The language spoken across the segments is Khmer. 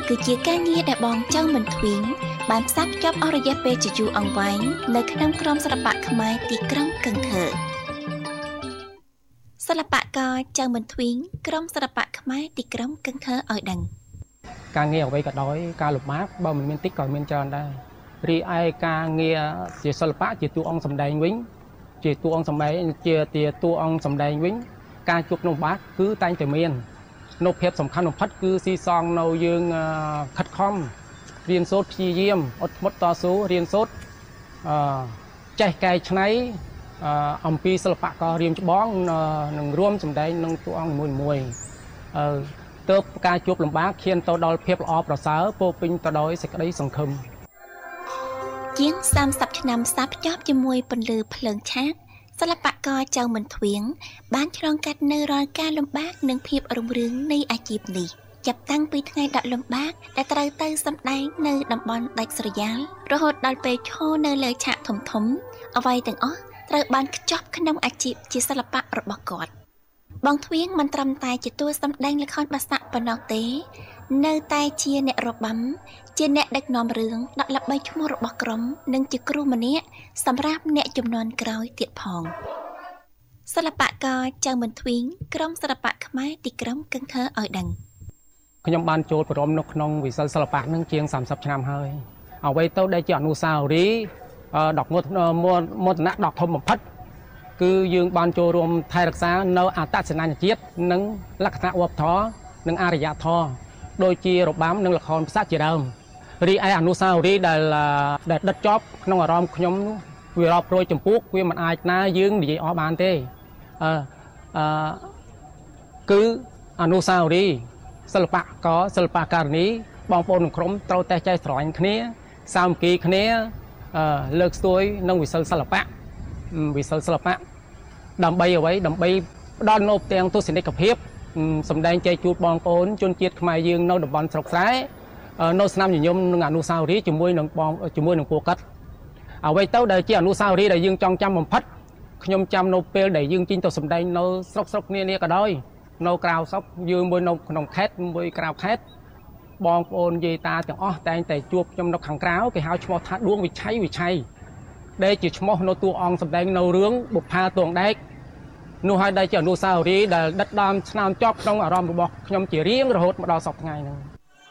គឺជាការងារដែលបងចៅមិនធ្វៀងបានផ្សារភ្ជាប់អស់រយៈពេលជាយូរអង្វែងនៅក្នុងក្រុមសិល្បៈខ្មែរទីក្រុងកឹងថើសិល្បករចៅមិនធ្វៀងក្រុមសិល្បៈខ្មែរទីក្រុងកឹងថើឲ្យដឹងការងារអ្វីក៏ដោយការលំបាកបើមិនមានតិចក៏មានច្រើនដែររីឯការងារជាសិល្បៈជាតួអង្គសម្ដែងវិញជាតួអង្គសម្ដែងវិញការជួបក្នុងបាតគឺតែងតែមាននៅភាពសំខាន់បំផុតគឺស៊ីសងនៅយើងខិតខំរៀនសូត្រព្យាយាមអត់ធ្មត់តស៊ូរៀនសូត្រចេះកែច្នៃអំពីសិល្បកររៀមច្បងនឹងរួមសម្ដែងក្នុងតួអង្គមួយទើបការជួបលំបាកឈានទៅដល់ភាពល្អប្រសើរពោពេញទៅដោយសេចក្តីសង្ឃឹមជាង30ឆ្នាំផ្សារភ្ជាប់ជាមួយពន្លឺភ្លើងឆាកសិល្បករចៅមិនធ្វៀងបានឆ្លងកាត់នៅរាល់ការលំបាកនិងភាពរុងរឿងនៃអាជីពនេះចាប់តាំងពីថ្ងៃដាក់លំបាកដែលត្រូវទៅសម្ដែងនៅតំបន់ដាច់ស្រយាលរហូតដល់ពេលឈរនៅលើឆាកធំអ្វីទាំងអស់ត្រូវបានខ្ចប់ក្នុងអាជីពជាសិល្បៈរបស់គាត់បងធ្វៀងមិនត្រឹមតែជាតួសម្ដែងល្ខោនបាសាក់ប៉ុណ្ណោះទេនៅតែជាអ្នករបាំជាអ្នកដឹកនាំរឿងដាក់ល្បីឈ្មោះរបស់ក្រុមនិងជាគ្រូម្នាក់សម្រាប់អ្នកជំនាន់ក្រោយទៀតផងសិល្បករចៅមិនធ្វៀងក្រុមសិល្បៈខ្មែរទីក្រុងកឹងថើឲ្យដឹងខ្ញុំបានចូលប្រមនៅក្នុងវិស័យសិល្បៈនឹងជាង30ឆ្នាំហើយអ្វីទៅដែលជាអនុស្សាវរីយ៍ដកមោទនៈដ៏ធំបំផុតគឺយើងបានចូលរួមថែរក្សានៅអត្តសញ្ញាណជាតិនិងលក្ខណៈវប្បធម៌និងអរិយធម៌ដូចជារបាំនិងល្ខោនផ្សាជាដើមរីឯអនុស្សាវរីយ៍ដែលដិតជាប់ក្នុងអារម្មណ៍ខ្ញុំវារាប់រយចម្ពោះវាមិនអាចណាយើងនិយាយអស់បានទេគឺអនុស្សាវរីយ៍សិល្បករនីបងប្អូនក្នុងក្រុមត្រូវតែចេះស្រឡាញ់គ្នាសាមគ្គីគ្នាលើកស្ទួយក្នុងវិស័យសិល្បៈដើម្បីអ្វីដើម្បីផ្ដល់នូវផ្ទាំងទស្សនិកភាពសម្ដែងចែកជូនបងប្អូនជនជាតិខ្មែរយើងនៅតំបន់ស្រុកស្រែនៅស្នាមញញឹមនឹងអនុស្សាវរីយ៍ជាមួយនឹងពួកគាត់អ្វីទៅដែលជាអនុស្សាវរីយ៍ដែលយើងចងចាំបំផុតខ្ញុំចាំនៅពេលដែលយើងជិញទៅសម្ដែងនៅស្រុកគ្នាក៏ដោយនៅក្រៅស្រុកយើងមួយនៅក្នុងខេត្តមួយក្រៅខេត្តបងប្អូនយាយតាទាំងអស់តែងតែជួបខ្ញុំនៅខាងក្រៅគេហៅឈ្មោះថាដួងវិឆ័យដែលជាឈ្មោះនៅតួអង្គសម្ដែងនៅរឿងបុប្ផាទងដែកនោះហើយដែលជាអនុស្សាវរីយ៍ដែលដិតដាមស្នាមជាប់ក្នុងអារម្មណ៍របស់ខ្ញុំជារៀងរហូតមកដល់សប្តាហ៍ថ្ងៃហ្នឹង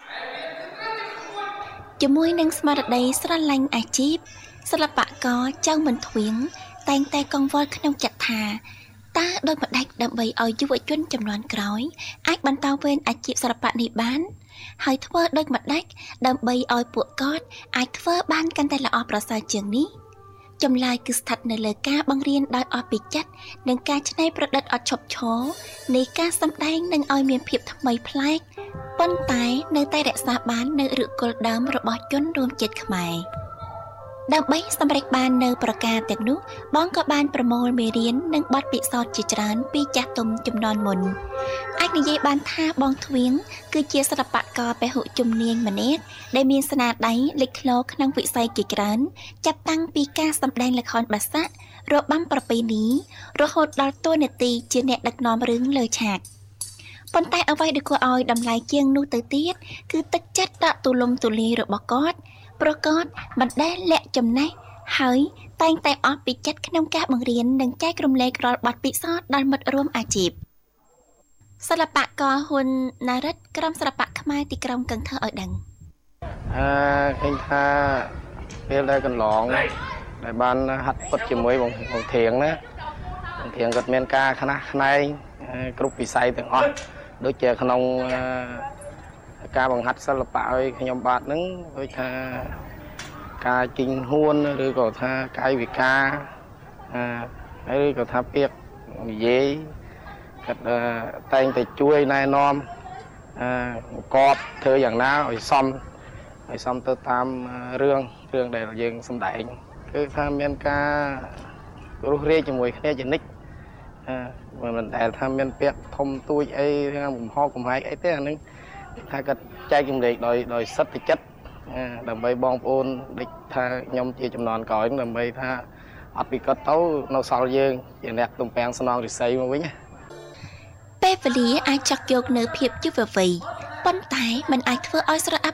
ជាមួយនឹងស្មារតីស្រឡាញ់អាជីពសិល្បករចៅមិនធ្វៀងតែងតែកង្វល់ក្នុងចិត្តថាតើដោយម្ដេចដើម្បីឲ្យយុវជនជំនាន់ក្រោយអាចបន្តវេនអាជីពសិល្បៈនេះបានហើយធ្វើដូចម្ដេចដើម្បីឲ្យពួកគាត់អាចធ្វើបានកាន់តែល្អប្រសើរជាងនេះចម្លើយគឺស្ថិតនៅលើការបង្រៀនដោយអស់ពីចិត្តនិងការច្នៃប្រឌិតអត់ឈប់ឈរនៃការសម្ដែងនឹងឲ្យមានភាពថ្មីប្លែកប៉ុន្តែនៅតែរក្សាបាននៅឫសគល់ដើមរបស់ជនរួមជាតិខ្មែរដើម្បីសម្រេចបាននៅប្រការទាំងនោះបងក៏បានប្រមូលមេរៀននិងបទពិសោធន៍ជាច្រើនពីចាស់ទុំជំនាន់មុនអាចនិយាយបានថាបងធ្វៀងគឺជាសិល្បករពហុជំនាញម្នាក់ដែលមានស្នាដៃលេចធ្លោក្នុងវិស័យជាច្រើនចាប់តាំងពីការសម្ដែងល្ខោនបាសាក់របាំប្រពៃណីរហូតដល់តួនាទីជាអ្នកដឹកនាំរឿងលើឆាកប៉ុន្តែអ្វីដែលគួរឲ្យតម្លៃជាងនោះទៅទៀតគឺទឹកចិត្តដ៏ទូលំទូលាយរបស់គាត់ប្រកបមិនដែលលាក់ចំណេះហើយតែងតែអស់ពីចិត្តក្នុងការបង្រៀននិងចែករំលែករាល់បទពិសោធន៍ដល់មិត្តរួមអាជីពសិល្បករហ៊ុនណារិតក្រុមសិល្បៈខ្មែរទីក្រុងកឹងថើឲ្យដឹងឃើញថាពេលដែលកន្លងដែលបានហាត់ពុតជាមួយបងធៀងណាបងធៀងគាត់មានការខ្នះខ្នែងគ្រប់វិស័យទាំងអស់ដូចជាក្នុងការបង្ហាត់សិល្បៈឲ្យខ្ញុំបាទហ្នឹងដូចថាការជិញហួនឬក៏ថាកាយវិការឬក៏ថាពាក្យនិយាយគាត់តែងតែជួយណែនាំកបធ្វើយ៉ាងណាឲ្យសមទៅតាមរឿងដែលយើងសម្ដែងគឺថាមានការរស់រាយជាមួយគ្នាជានិច្ចមិនដែលថាមានពាក្យធំទួចអីបំហកកំហែងអីទេអានឹងថាគាត់ចែកចម្លែកដោយសិទ្ធិចិត្តដើម្បីបងប្អូនដូចថាខ្ញុំជាចំនួនក្រោយដើម្បីថាអត់ពីគាត់ទៅនៅសល់យើងជាអ្នកទំពាំងស្នងរិស័យមកវិញពេលវេលាអាចចាក់យកនៅភាពយុវវ័យប៉ុន្តែมันអាចធ្វើឲ្យស្រអាប់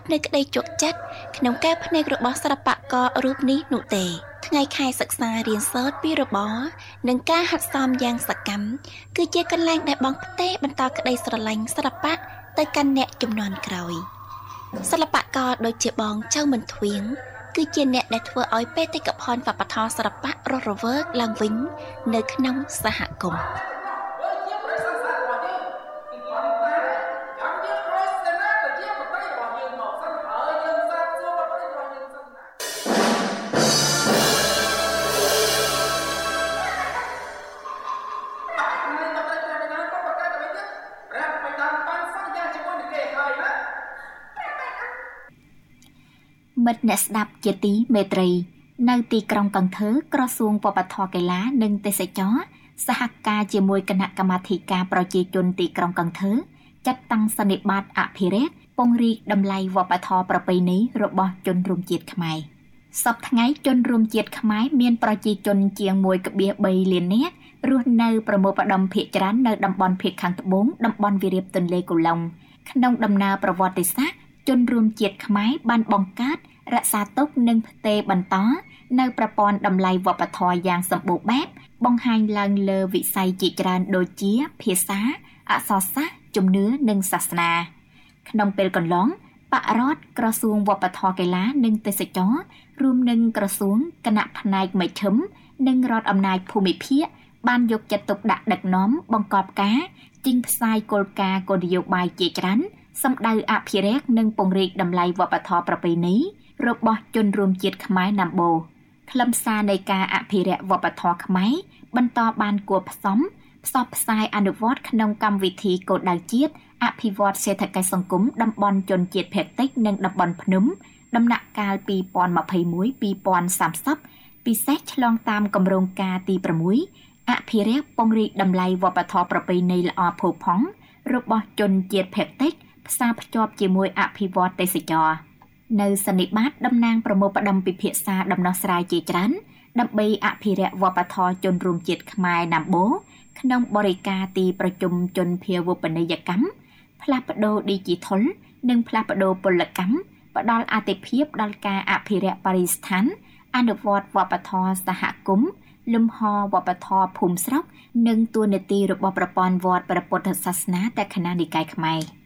នៅក្តីជក់ចិត្តក្នុងការភ្នែករបស់សិល្បកររូបនេះនោះទេថ្ងៃខែសិក្សារៀនសូត្រពីរបរនិងការហាត់សមយ៉ាងសកម្មគឺជាកន្លែងដែលបងផ្ទេរបន្តក្តីស្រឡាញ់សិល្បៈទៅកាន់អ្នកជំនាន់ក្រោយសិល្បករដូចជាបងចៅមិនធៀងគឺជាអ្នកដែលធ្វើឲ្យបេតិកភណ្ឌវប្បធម៌សិល្បៈរស់រវើកឡើងវិញនៅក្នុងសហគមន៍មិត្តអ្នកស្ដាប់ជាទីមេត្រីនៅទីក្រុងកន្ធើក្រសួងវប្បធម៌កីឡានិងទេសចរសហការជាមួយគណៈកម្មាធិការប្រជាជនទីក្រុងកន្ធើចាត់តាំងសន្និបាតអភិរក្សពង្រីកតម្លៃវប្បធម៌ប្រពៃណីរបស់ជនរួមជាតិខ្មែរសប្តាហ៍ថ្ងៃជនរួមជាតិខ្មែរមានប្រជាជនជាង 1.3 លាននាក់រស់នៅប្រមូលផ្ដុំភាគច្រើននៅតំបន់ភាគខាងត្បូងតំបន់វាលរៀបទន្លេគូឡុងក្នុងដំណើរប្រវត្តិសាស្ត្រជនរួមជាតិខ្មែរបានបង្កើតរក្សាទុកនិងផ្ទេរបន្តនៅប្រព័ន្ធតម្លៃវប្បធម៌យ៉ាងសម្បូរបែបបង្ហាញឡើងលើវិស័យជាច្រើនដូចជាភាសាអក្សរសាស្ត្រជំនឿនិងសាសនាក្នុងពេលកន្លងបរដ្ឋក្រសួងវប្បធម៌កីឡានិងទេសចររួមនឹងក្រសួងគណៈផ្នែកមជ្ឈិមនិងរដ្ឋអំណាចភូមិភាគបានយកចិត្តទុកដាក់ដឹកនាំបង្កប់ការចេញផ្សាយគោលការណ៍គោលនយោបាយជាច្រើនសម្ដៅអភិរក្សនិងពង្រីកតម្លៃវប្បធម៌ប្រពៃណីរបស់ជនរួមជាតិខ្មែរណាំបូខ្លឹមសារនៃការអភិរក្សវប្បធម៌ខ្មែរបន្តបានគួរផ្សំផ្សព្វផ្សាយអនុវត្តក្នុងកម្មវិធីគោលដៅជាតិអភិវឌ្ឍសេដ្ឋកិច្ចសង្គមតំបន់ជនជាតិភាគតិចនិងតំបន់ភ្នំដំណាក់កាល 2021-2030 ពិសេសឆ្លងតាមគម្រោងការទី 6 អភិរក្សពង្រីកតម្លៃវប្បធម៌ប្រពៃណីល្អផូរផង់របស់ជនជាតិភាគតិចផ្សារភ្ជាប់ជាមួយអភិវឌ្ឍទេសចរណ៍នៅសន្និបាតតំណាងប្រមូលផ្ដុំពិភាក្សាដំណោះស្រាយជាច្រើនដើម្បីអភិរក្សវប្បធម៌ជនរួមជាតិខ្មែរណាំបូក្នុងបរិយាកាសទីប្រជុំជនភាវូបនីយកម្មផ្លាស់ប្ដូរ Digital និងផ្លាស់ប្ដូរពលកម្មផ្ដល់អាទិភាពដល់ការអភិរក្សបរិស្ថានអនុវត្តវប្បធម៌សហគមន៍លំហវប្បធម៌ភូមិស្រុកនិងតួនាទីរបស់ប្រព័ន្ធវត្តព្រះពុទ្ធសាសនាតក្កណនិកាយខ្មែរ